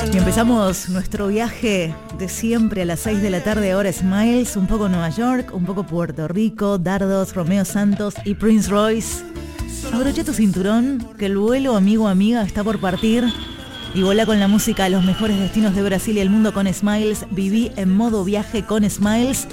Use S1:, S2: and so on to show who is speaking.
S1: Y empezamos nuestro viaje de siempre a las 6 de la tarde, ahora Smiles, un poco Nueva York, un poco Puerto Rico, Dardos, Romeo Santos y Prince Royce. Abrocha tu cinturón, que el vuelo, amigo o amiga, está por partir. Y volá con la música a los mejores destinos de Brasil y el mundo con Smiles. Viví en modo viaje con Smiles.